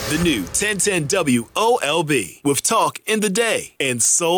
The new 1010 WOLB with talk in the day and soul